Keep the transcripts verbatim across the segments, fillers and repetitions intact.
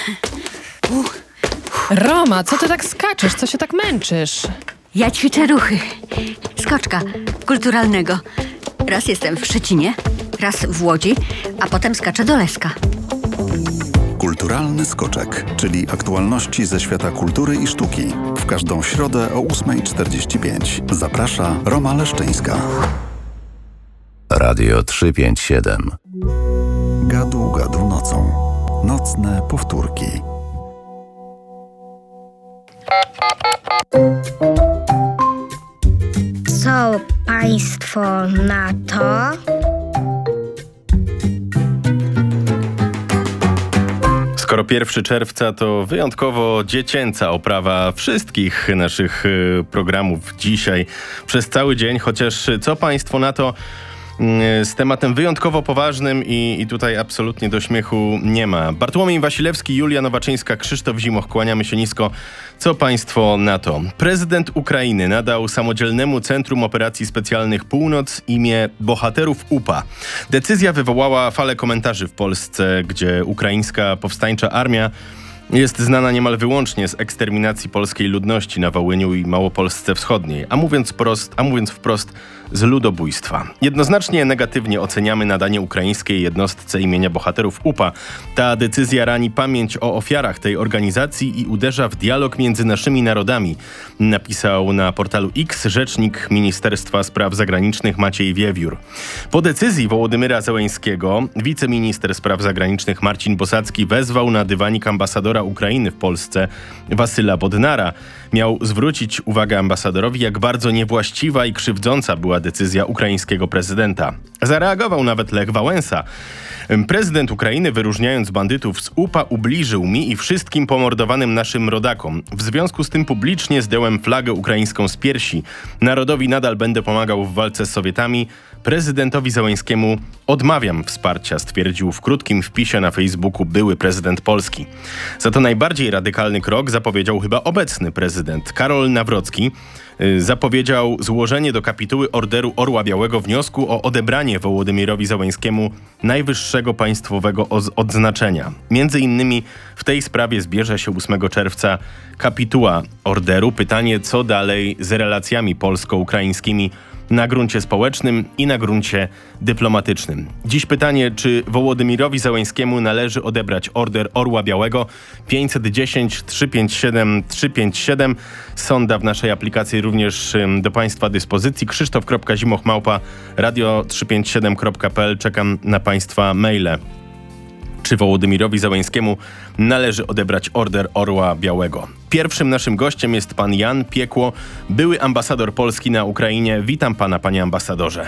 Roma, co ty tak skaczesz? Co się tak męczysz? Ja ćwiczę ruchy. Skoczka kulturalnego. Raz jestem w Szczecinie, raz w Łodzi, a potem skaczę do Leska. Kulturalny skoczek, czyli aktualności ze świata kultury i sztuki. W każdą środę o ósma czterdzieści pięć. Zaprasza Roma Leszczyńska. Radio trzysta pięćdziesiąt siedem. Gadu, gadu nocą. Nocne powtórki. Co państwo na to? Skoro pierwszego czerwca to wyjątkowo dziecięca oprawa wszystkich naszych y, programów dzisiaj przez cały dzień, chociaż co państwo na to y, z tematem wyjątkowo poważnym i, i tutaj absolutnie do śmiechu nie ma. Bartłomiej Wasilewski, Julia Nowaczyńska, Krzysztof Zimoch, kłaniamy się nisko. Co państwo na to? Prezydent Ukrainy nadał Samodzielnemu Centrum Operacji Specjalnych Północ imię bohaterów U P A. Decyzja wywołała falę komentarzy w Polsce, gdzie ukraińska powstańcza armia jest znana niemal wyłącznie z eksterminacji polskiej ludności na Wołyniu i Małopolsce Wschodniej, a mówiąc, prost, a mówiąc wprost z ludobójstwa. Jednoznacznie negatywnie oceniamy nadanie ukraińskiej jednostce imienia bohaterów U P A. Ta decyzja rani pamięć o ofiarach tej organizacji i uderza w dialog między naszymi narodami, napisał na portalu X rzecznik Ministerstwa Spraw Zagranicznych Maciej Wiewiór. Po decyzji Wołodymyra Zełeńskiego wiceminister spraw zagranicznych Marcin Bosacki wezwał na dywanik ambasadora Ukrainy w Polsce Wasyla Bodnara. Miał zwrócić uwagę ambasadorowi, jak bardzo niewłaściwa i krzywdząca była decyzja ukraińskiego prezydenta. Zareagował nawet Lech Wałęsa. Prezydent Ukrainy, wyróżniając bandytów z U P A, ubliżył mi i wszystkim pomordowanym naszym rodakom. W związku z tym publicznie zdjąłem flagę ukraińską z piersi. Narodowi nadal będę pomagał w walce z Sowietami. Prezydentowi Zełeńskiemu odmawiam wsparcia, stwierdził w krótkim wpisie na Facebooku były prezydent Polski. Za to najbardziej radykalny krok zapowiedział chyba obecny prezydent. Karol Nawrocki zapowiedział złożenie do kapituły Orderu Orła Białego wniosku o odebranie Wołodymyrowi Zełeńskiemu najwyższego państwowego odznaczenia. Między innymi w tej sprawie zbierze się ósmego czerwca kapituła orderu. Pytanie, co dalej z relacjami polsko-ukraińskimi na gruncie społecznym i na gruncie dyplomatycznym. Dziś pytanie, czy Wołodymyrowi Zełeńskiemu należy odebrać Order Orła Białego. pięćset dziesięć trzysta pięćdziesiąt siedem trzysta pięćdziesiąt siedem. Sonda w naszej aplikacji również do państwa dyspozycji. Krzysztof kropka zimoch małpa radio trzysta pięćdziesiąt siedem kropka p l. Czekam na państwa maile. Czy Wołodymyrowi Zełeńskiemu należy odebrać Order Orła Białego? Pierwszym naszym gościem jest pan Jan Piekło, były ambasador Polski na Ukrainie. Witam pana, panie ambasadorze.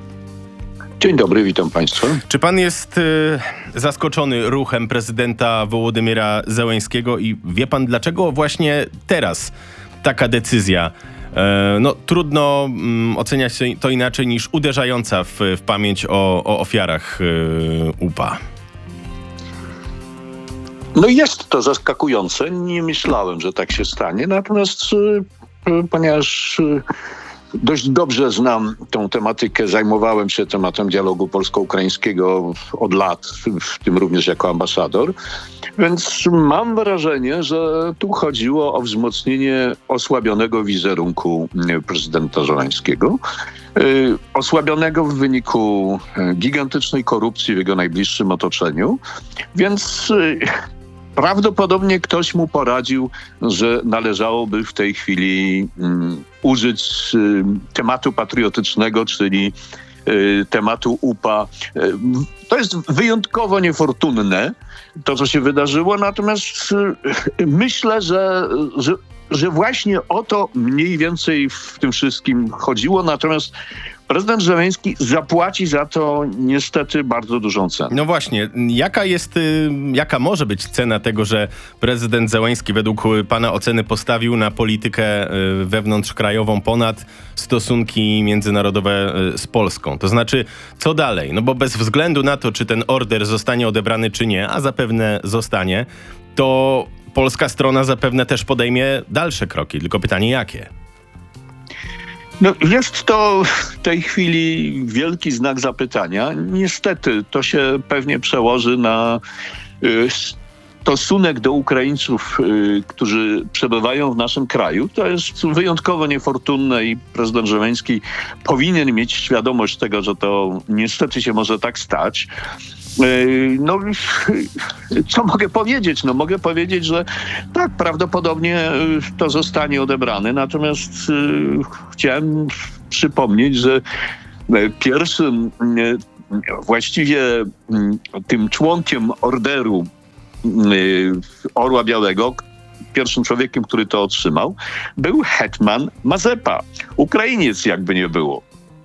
Dzień dobry, witam państwa. Czy pan jest y, zaskoczony ruchem prezydenta Wołodymyra Zełeńskiego i wie pan, dlaczego właśnie teraz taka decyzja? E, no trudno mm, oceniać to inaczej niż uderzająca w, w pamięć o, o ofiarach y, U P A. No jest to zaskakujące. Nie myślałem, że tak się stanie. Natomiast y, ponieważ y, dość dobrze znam tą tematykę, zajmowałem się tematem dialogu polsko-ukraińskiego od lat, w tym również jako ambasador, więc mam wrażenie, że tu chodziło o wzmocnienie osłabionego wizerunku prezydenta Zełeńskiego. Y, osłabionego w wyniku gigantycznej korupcji w jego najbliższym otoczeniu. Więc y, prawdopodobnie ktoś mu poradził, że należałoby w tej chwili um, użyć y, tematu patriotycznego, czyli y, tematu U P A. Y, to jest wyjątkowo niefortunne, to co się wydarzyło, natomiast y, myślę, że, że, że właśnie o to mniej więcej w tym wszystkim chodziło, natomiast prezydent Zełeński zapłaci za to niestety bardzo dużą cenę. No właśnie, jaka jest, jaka może być cena tego, że prezydent Zełeński według pana oceny postawił na politykę wewnątrzkrajową ponad stosunki międzynarodowe z Polską? To znaczy, co dalej? No bo bez względu na to, czy ten order zostanie odebrany, czy nie, a zapewne zostanie, to polska strona zapewne też podejmie dalsze kroki. Tylko pytanie, jakie? No, jest to w tej chwili wielki znak zapytania. Niestety to się pewnie przełoży na y, stosunek do Ukraińców, y, którzy przebywają w naszym kraju, to jest wyjątkowo niefortunne i prezydent Żeleński powinien mieć świadomość tego, że to niestety się może tak stać. Y, no, co mogę powiedzieć? No, mogę powiedzieć, że tak, prawdopodobnie y, to zostanie odebrane, natomiast y, chciałem przypomnieć, że y, pierwszym y, właściwie y, tym członkiem orderu Orła Białego, pierwszym człowiekiem, który to otrzymał, był hetman Mazepa. Ukrainiec, jakby nie było.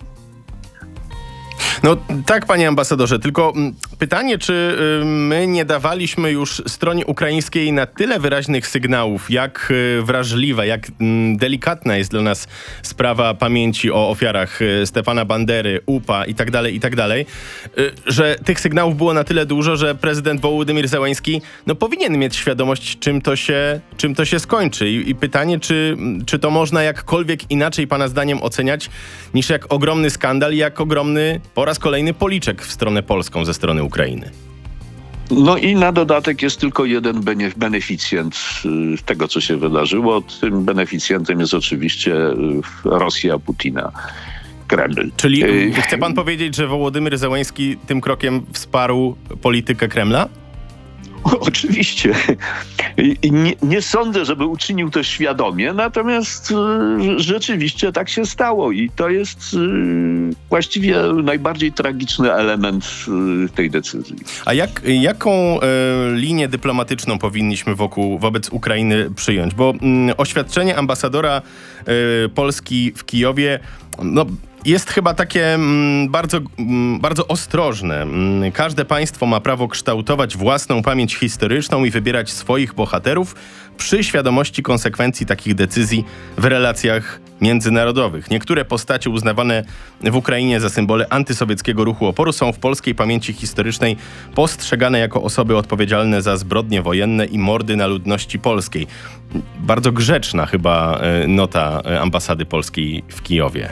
No tak, panie ambasadorze, tylko pytanie, czy my nie dawaliśmy już stronie ukraińskiej na tyle wyraźnych sygnałów, jak wrażliwa, jak delikatna jest dla nas sprawa pamięci o ofiarach Stefana Bandery, U P A i tak dalej, i tak dalej, że tych sygnałów było na tyle dużo, że prezydent Wołodymyr Zełański no, powinien mieć świadomość, czym to się, czym to się skończy. I, i pytanie, czy, czy to można jakkolwiek inaczej pana zdaniem oceniać, niż jak ogromny skandal i jak ogromny po raz kolejny policzek w stronę polską ze strony Ukrainy. No i na dodatek jest tylko jeden beneficjent tego, co się wydarzyło. Tym beneficjentem jest oczywiście Rosja Putina, Kreml. Czyli chce pan powiedzieć, że Wołodymyr Zełański tym krokiem wsparł politykę Kremla? Oczywiście. I nie, nie sądzę, żeby uczynił to świadomie, natomiast y, rzeczywiście tak się stało i to jest y, właściwie najbardziej tragiczny element y, tej decyzji. A jak, jaką y, linię dyplomatyczną powinniśmy wokół, wobec Ukrainy przyjąć? Bo y, oświadczenie ambasadora y, Polski w Kijowie no, jest chyba takie mm, bardzo, mm, bardzo ostrożne. Mm, każde państwo ma prawo kształtować własną pamięć historyczną i wybierać swoich bohaterów przy świadomości konsekwencji takich decyzji w relacjach międzynarodowych. Niektóre postacie uznawane w Ukrainie za symbole antysowieckiego ruchu oporu są w polskiej pamięci historycznej postrzegane jako osoby odpowiedzialne za zbrodnie wojenne i mordy na ludności polskiej. Bardzo grzeczna chyba nota ambasady polskiej w Kijowie.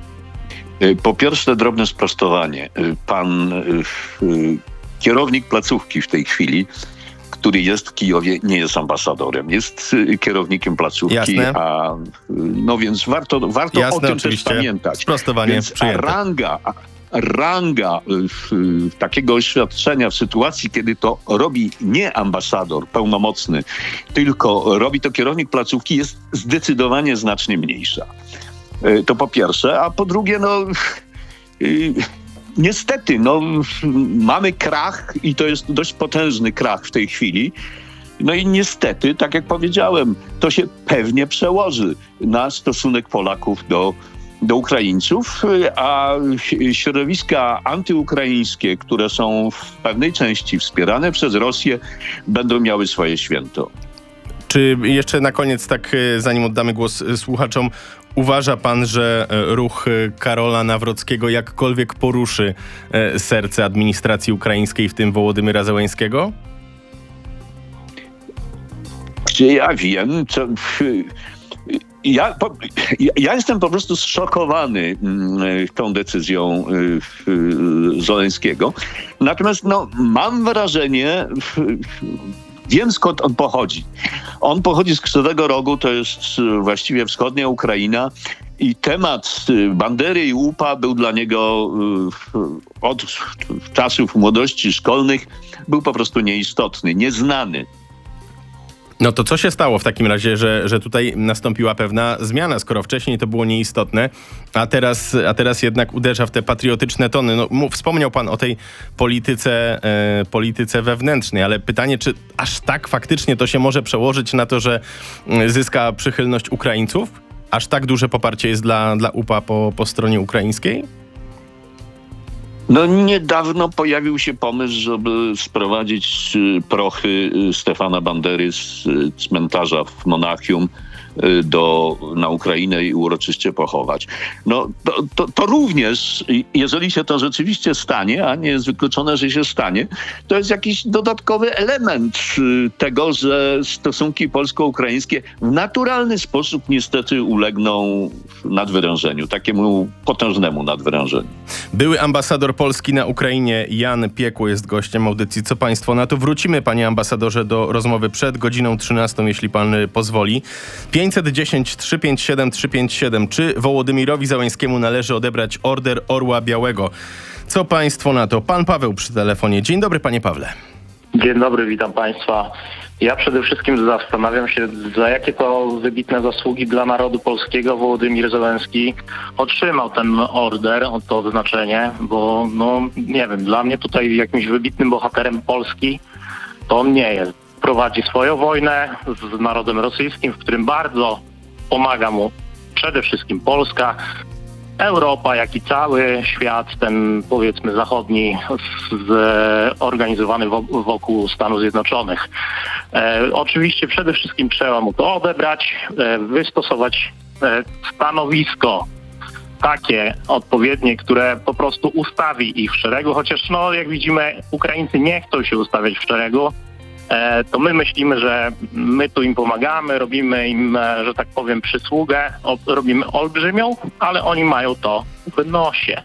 Po pierwsze, drobne sprostowanie. Pan kierownik placówki w tej chwili, który jest w Kijowie, nie jest ambasadorem. Jest kierownikiem placówki, Jasne. a no więc warto, warto Jasne, o tym oczywiście. też pamiętać. Sprostowanie więc przyjęte. ranga, ranga takiego oświadczenia w sytuacji, kiedy to robi nie ambasador pełnomocny, tylko robi to kierownik placówki, jest zdecydowanie znacznie mniejsza. To po pierwsze, a po drugie, no yy, niestety, no mamy krach i to jest dość potężny krach w tej chwili. No i niestety, tak jak powiedziałem, to się pewnie przełoży na stosunek Polaków do, do Ukraińców, a środowiska antyukraińskie, które są w pewnej części wspierane przez Rosję, będą miały swoje święto. Czy jeszcze na koniec, tak zanim oddamy głos słuchaczom, uważa pan, że ruch Karola Nawrockiego jakkolwiek poruszy serce administracji ukraińskiej, w tym Wołodymyra Zełańskiego? Gdzie ja wiem, co... Ja, po, ja jestem po prostu zszokowany tą decyzją Zełańskiego. Natomiast no, mam wrażenie... Wiem, skąd on pochodzi. On pochodzi z Krzywego Rogu, to jest właściwie wschodnia Ukraina i temat Bandery i U P A był dla niego od czasów młodości szkolnych był po prostu nieistotny, nieznany. No to co się stało w takim razie, że, że tutaj nastąpiła pewna zmiana, skoro wcześniej to było nieistotne, a teraz, a teraz jednak uderza w te patriotyczne tony. No, mów, wspomniał pan o tej polityce, e, polityce wewnętrznej, ale pytanie, czy aż tak faktycznie to się może przełożyć na to, że zyska przychylność Ukraińców? Aż tak duże poparcie jest dla, dla U P A po, po stronie ukraińskiej? No niedawno pojawił się pomysł, żeby sprowadzić prochy Stefana Bandery z cmentarza w Monachium do, na Ukrainę i uroczyście pochować. No to, to, to również, jeżeli się to rzeczywiście stanie, a nie jest wykluczone, że się stanie, to jest jakiś dodatkowy element tego, że stosunki polsko-ukraińskie w naturalny sposób niestety ulegną nadwyrężeniu, takiemu potężnemu nadwyrężeniu. Były ambasador Polski na Ukrainie Jan Piekło jest gościem audycji Co Państwo na to. Wrócimy, panie ambasadorze, do rozmowy przed godziną trzynastą, jeśli pan pozwoli. pięćset dziesięć trzysta pięćdziesiąt siedem trzysta pięćdziesiąt siedem. Czy Wołodymirowi Zełańskiemu należy odebrać Order Orła Białego? Co państwo na to? Pan Paweł przy telefonie. Dzień dobry, panie Pawle. Dzień dobry, witam państwa. Ja przede wszystkim zastanawiam się, za jakie to wybitne zasługi dla narodu polskiego Wołodymir Zełenski otrzymał ten order, to odznaczenie, bo no nie wiem, dla mnie tutaj jakimś wybitnym bohaterem Polski to on nie jest. Prowadzi swoją wojnę z narodem rosyjskim, w którym bardzo pomaga mu przede wszystkim Polska, Europa, jak i cały świat, ten powiedzmy zachodni, zorganizowany wokół Stanów Zjednoczonych. E, oczywiście przede wszystkim trzeba mu to odebrać, e, wystosować e, stanowisko takie odpowiednie, które po prostu ustawi ich w szeregu, chociaż no jak widzimy Ukraińcy nie chcą się ustawiać w szeregu, e, to my myślimy, że my tu im pomagamy, robimy im, e, że tak powiem, przysługę, o, robimy olbrzymią, ale oni mają to w nosie.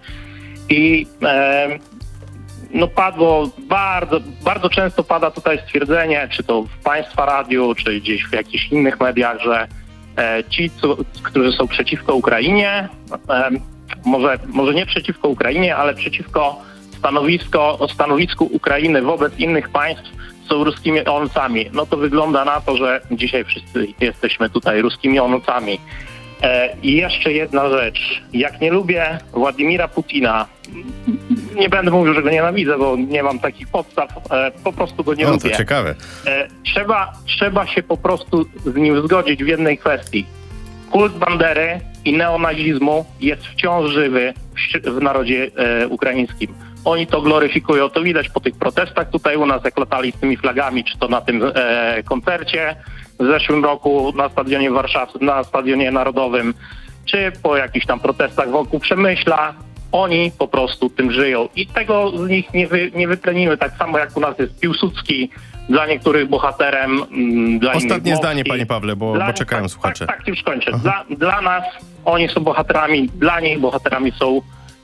I e, no padło bardzo, bardzo często pada tutaj stwierdzenie, czy to w państwa radiu, czy gdzieś w jakichś innych mediach, że e, ci, co, którzy są przeciwko Ukrainie, e, może, może nie przeciwko Ukrainie, ale przeciwko stanowisko, stanowisku Ukrainy wobec innych państw, są ruskimi owcami. No to wygląda na to, że dzisiaj wszyscy jesteśmy tutaj ruskimi owcami. E, I jeszcze jedna rzecz. Jak nie lubię Władimira Putina, nie będę mówił, że go nienawidzę, bo nie mam takich podstaw, e, po prostu go nie No, lubię. to ciekawe. E, trzeba, trzeba się po prostu z nim zgodzić w jednej kwestii. Kult Bandery i neonazizmu jest wciąż żywy w, w narodzie e, ukraińskim. Oni to gloryfikują, to widać po tych protestach tutaj u nas, jak latali z tymi flagami, czy to na tym e, koncercie w zeszłym roku na stadionie warszawskim, na stadionie narodowym, czy po jakichś tam protestach wokół Przemyśla. Oni po prostu tym żyją i tego z nich nie, wy, nie wyplenimy. Tak samo jak u nas jest Piłsudski, dla niektórych bohaterem, dla Ostatnie innych zdanie, Moskwi. panie Pawle, bo, Dla bo nich- czekają tak, słuchacze. Tak, tak, już kończę. Dla, dla nas oni są bohaterami, dla nich bohaterami są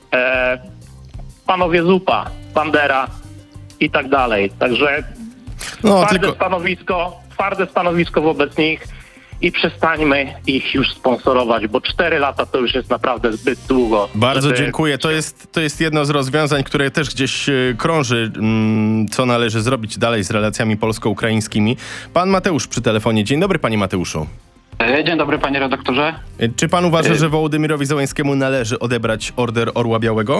e, panowie Zupa, Bandera i tak dalej. Także No, twarde tylko... stanowisko, twarde stanowisko wobec nich i przestańmy ich już sponsorować, bo cztery lata to już jest naprawdę zbyt długo. Bardzo żeby- dziękuję. To jest, to jest jedno z rozwiązań, które też gdzieś e, krąży, mm, co należy zrobić dalej z relacjami polsko-ukraińskimi. Pan Mateusz przy telefonie. Dzień dobry, panie Mateuszu. Dzień dobry, panie redaktorze. E, Czy pan uważa, że Wołodymirowi Zełańskiemu należy odebrać Order Orła Białego?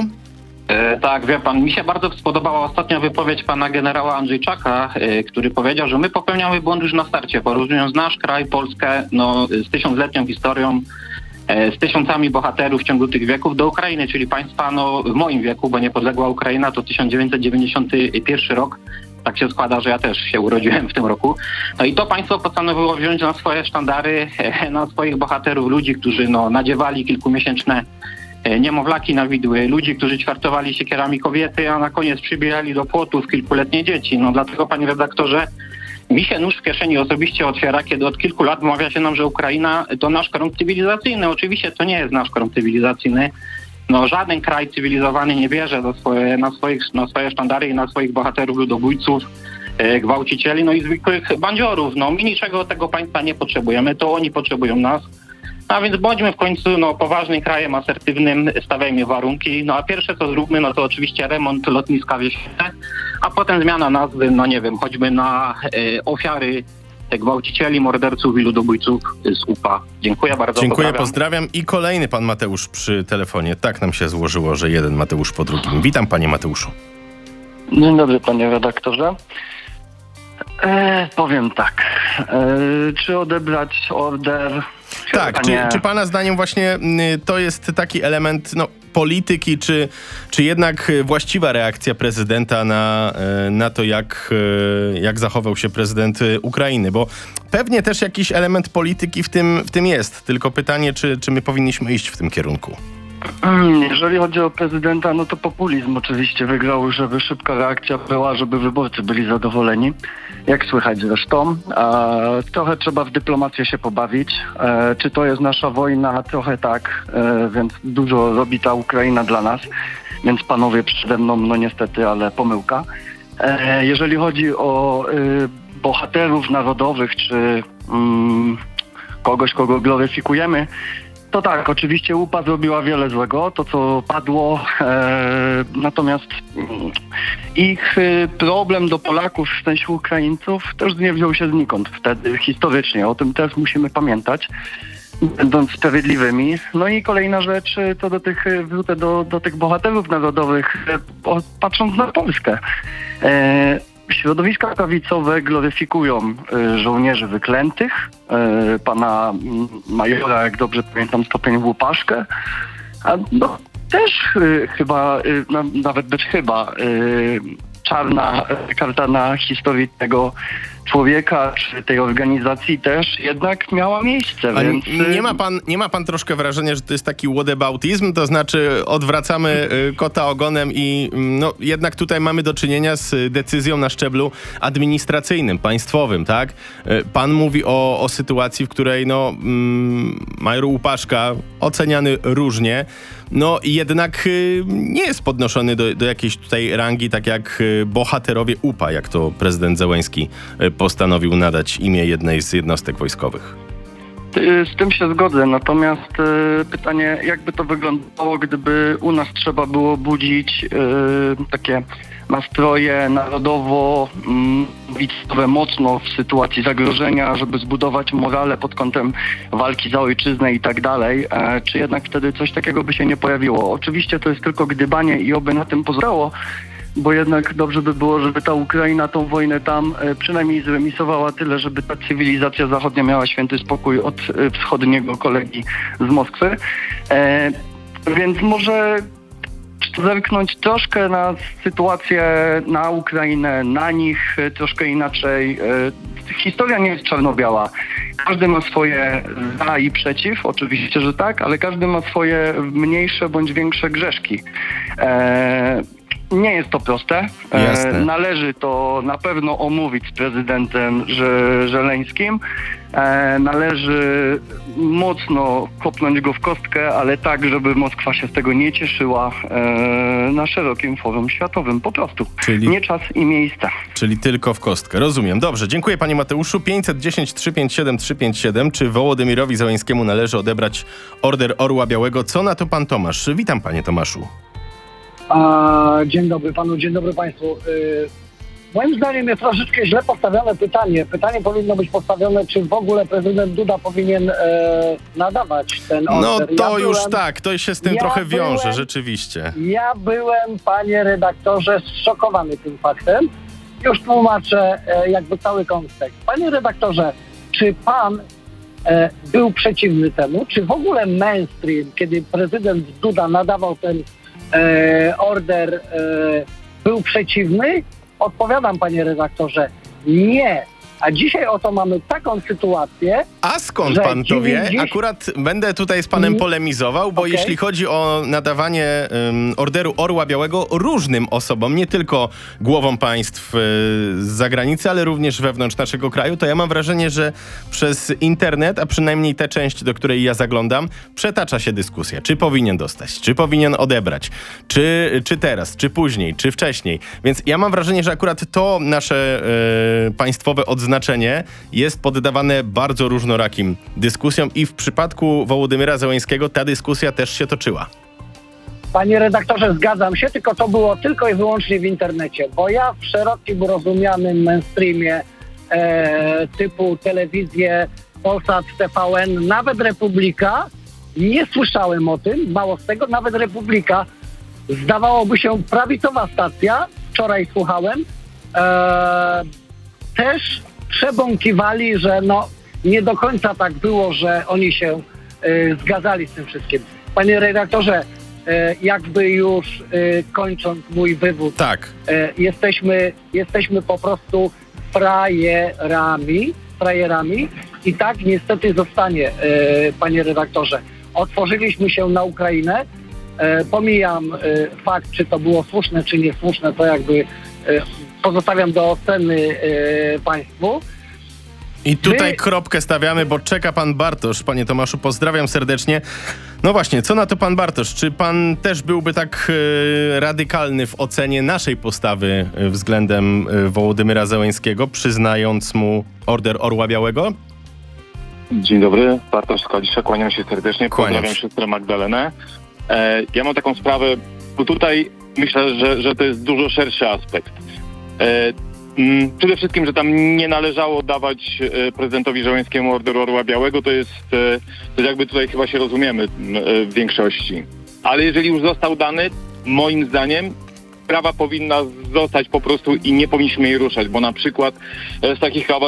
E, tak, wie pan, mi się bardzo spodobała ostatnia wypowiedź pana generała Andrzejczaka, e, który powiedział, że my popełniamy błąd już na starcie, porównując nasz kraj, Polskę, no, z tysiącletnią historią, e, z tysiącami bohaterów w ciągu tych wieków do Ukrainy, czyli państwa no, w moim wieku, bo niepodległa Ukraina to tysiąc dziewięćset dziewięćdziesiąty pierwszy rok. Tak się składa, że ja też się urodziłem w tym roku. No i to państwo postanowiło wziąć na swoje sztandary, e, na swoich bohaterów, ludzi, którzy no, nadziewali kilkumiesięczne niemowlaki na widły, ludzi, którzy ćwiartowali siekierami kobiety, a na koniec przybijali do płotów kilkuletnie dzieci. No dlatego, panie redaktorze, mi się nóż w kieszeni osobiście otwiera, kiedy od kilku lat mawia się nam, że Ukraina to nasz krąg cywilizacyjny. Oczywiście to nie jest nasz krąg cywilizacyjny. No żaden kraj cywilizowany nie bierze do swoje, na, swoich, na swoje sztandary i na swoich bohaterów, ludobójców, e, gwałcicieli, no i zwykłych bandziorów. No my niczego od tego państwa nie potrzebujemy, to oni potrzebują nas. A więc bądźmy w końcu no, poważnym krajem asertywnym, stawiajmy warunki. No a pierwsze co zróbmy, no to oczywiście remont lotniska Wieśnice, a potem zmiana nazwy, no nie wiem, choćby na e, ofiary te gwałcicieli, morderców i ludobójców z U P A. Dziękuję bardzo. Dziękuję, pozdrawiam. pozdrawiam. I kolejny pan Mateusz przy telefonie. Tak nam się złożyło, że jeden Mateusz po drugim. Witam, panie Mateuszu. Dzień dobry, panie redaktorze. E, powiem tak. E, czy odebrać order? Tak, czy, Panie- czy pana zdaniem właśnie y, to jest taki element no, polityki, czy, czy jednak y, właściwa reakcja prezydenta na, y, na to, jak, y, jak zachował się prezydent y, Ukrainy? Bo pewnie też jakiś element polityki w tym, w tym jest, tylko pytanie, czy, czy my powinniśmy iść w tym kierunku? Mm, Jeżeli chodzi o prezydenta, no to populizm oczywiście wygrał, żeby szybka reakcja była, żeby wyborcy byli zadowoleni. Jak słychać zresztą. E, trochę trzeba w dyplomację się pobawić. E, czy to jest nasza wojna? Trochę tak, e, więc dużo robi ta Ukraina dla nas. więc panowie przede mną, no niestety, ale pomyłka. E, jeżeli chodzi o y, bohaterów narodowych, czy mm, kogoś, kogo gloryfikujemy, to tak, oczywiście U P A zrobiła wiele złego, to co padło, e, natomiast mm, ich y, problem do Polaków, w sensie Ukraińców, też nie wziął się znikąd wtedy, historycznie, o tym też musimy pamiętać, będąc sprawiedliwymi. No i kolejna rzecz, co do tych, wrócę do, do tych bohaterów narodowych, o, patrząc na Polskę. E, Środowiska prawicowe gloryfikują y, żołnierzy wyklętych, y, pana m, majora, jak dobrze pamiętam, stopień Łupaszkę, a no, też y, chyba, y, na, nawet być chyba, y, czarna y, karta na historii tego człowieka, czy tej organizacji też jednak miała miejsce, A więc... nie ma pan, nie ma pan troszkę wrażenia, że to jest taki whataboutism? To znaczy odwracamy y, kota ogonem i no, jednak tutaj mamy do czynienia z decyzją na szczeblu administracyjnym, państwowym, tak? Y, Pan mówi o, o sytuacji, w której no, mm, major Łupaszka, oceniany różnie, no jednak y, nie jest podnoszony do, do jakiejś tutaj rangi, tak jak y, bohaterowie U P A, jak to prezydent Zełenski y, postanowił nadać imię jednej z jednostek wojskowych. Z tym się zgodzę, natomiast y, pytanie, jakby to wyglądało, gdyby u nas trzeba było budzić y, takie nastroje narodowo widzowe mocno w sytuacji zagrożenia, żeby zbudować morale pod kątem walki za ojczyznę i tak dalej, e, czy jednak wtedy coś takiego by się nie pojawiło? Oczywiście to jest tylko gdybanie i oby na tym pozostało, bo jednak dobrze by było, żeby ta Ukraina tą wojnę tam e, przynajmniej zremisowała tyle, żeby ta cywilizacja zachodnia miała święty spokój od e, wschodniego kolegi z Moskwy. E, więc może zerknąć troszkę na sytuację, na Ukrainę, na nich e, troszkę inaczej. E, historia nie jest czarno-biała. Każdy ma swoje za i przeciw, oczywiście, że tak, ale każdy ma swoje mniejsze bądź większe grzeszki. E, Nie jest to proste. E, należy to na pewno omówić z prezydentem Żeleńskim. E, należy mocno kopnąć go w kostkę, ale tak, żeby Moskwa się z tego nie cieszyła e, na szerokim forum światowym. Po prostu. Czyli, nie czas i miejsce. Czyli tylko w kostkę. Rozumiem. Dobrze. Dziękuję panie Mateuszu. pięćset dziesięć trzysta pięćdziesiąt siedem trzysta pięćdziesiąt siedem. Czy Wołodymirowi Zełenskiemu należy odebrać Order Orła Białego? Co na to pan Tomasz? Witam panie Tomaszu. A, dzień dobry panu, dzień dobry państwu. Yy, moim zdaniem jest troszeczkę źle postawione pytanie. Pytanie powinno być postawione, czy w ogóle prezydent Duda powinien e, nadawać ten order. No to ja już byłem, tak, to się z tym ja trochę wiąże, byłem, rzeczywiście. Ja byłem, panie redaktorze, zszokowany tym faktem. Już tłumaczę e, jakby cały kontekst. Panie redaktorze, czy pan e, był przeciwny temu, czy w ogóle mainstream, kiedy prezydent Duda nadawał ten E, order e, był przeciwny? Odpowiadam, panie redaktorze, nie. A dzisiaj oto mamy taką sytuację. A skąd pan to wie? dziewięćdziesiąt Akurat będę tutaj z panem polemizował, bo okay. jeśli chodzi o nadawanie um, Orderu Orła Białego różnym osobom, nie tylko głowom państw y, z zagranicy, ale również wewnątrz naszego kraju, to ja mam wrażenie, że przez internet, a przynajmniej tę część, do której ja zaglądam, przetacza się dyskusja. Czy powinien dostać? Czy powinien odebrać? Czy, czy teraz? Czy później? Czy wcześniej? Więc ja mam wrażenie, że akurat to nasze y, państwowe odznaczenie jest poddawane bardzo różnorakim dyskusjom i w przypadku Wołodymyra Zełenskiego ta dyskusja też się toczyła. Panie redaktorze, zgadzam się, tylko to było tylko i wyłącznie w internecie, bo ja w szerokim rozumianym mainstreamie e, typu telewizję, Polsat, T V N, nawet Republika, nie słyszałem o tym, mało z tego, nawet Republika, zdawałoby się prawicowa stacja, wczoraj słuchałem, e, też przebąkiwali, że no nie do końca tak było, że oni się y, zgadzali z tym wszystkim. Panie redaktorze, y, jakby już y, kończąc mój wywód, tak. y, jesteśmy, jesteśmy po prostu frajerami, frajerami i tak niestety zostanie, y, panie redaktorze. Otworzyliśmy się na Ukrainę, y, pomijam y, fakt, czy to było słuszne, czy niesłuszne, to jakby y, pozostawiam do oceny y, państwu. I tutaj Wy- kropkę stawiamy, bo czeka pan Bartosz. Panie Tomaszu, pozdrawiam serdecznie. No właśnie, co na to pan Bartosz? Czy pan też byłby tak e, radykalny w ocenie naszej postawy e, względem e, Wołodymyra Zełenskiego, przyznając mu Order Orła Białego? Dzień dobry, Bartosz Skaliszek, kłaniam się serdecznie, Kłaniam pozdrawiam się. siostrę Magdalenę. E, ja mam taką sprawę, bo tutaj myślę, że, że to jest dużo szerszy aspekt. E, m, przede wszystkim, że tam nie należało dawać e, prezydentowi Zełenskiemu Orderu Orła Białego, to jest, e, to jakby tutaj chyba się rozumiemy m, e, w większości. Ale jeżeli już został dany, moim zdaniem sprawa powinna zostać po prostu i nie powinniśmy jej ruszać, bo na przykład e, z takich